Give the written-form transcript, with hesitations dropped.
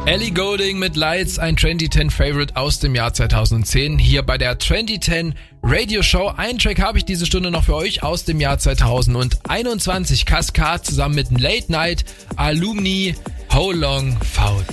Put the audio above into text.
Ellie Goulding mit Lights, ein 2010 Favorite aus dem Jahr 2010, hier bei der 2010 Radio Show. Einen Track habe ich diese Stunde noch für euch aus dem Jahr 2021. Cascade zusammen mit Late Night, Alumni, How Long Foul.